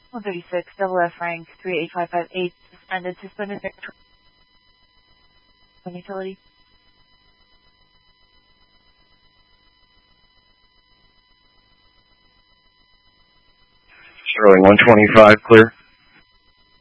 136, double F rank, 38558, suspended utility. Sterling 125, clear.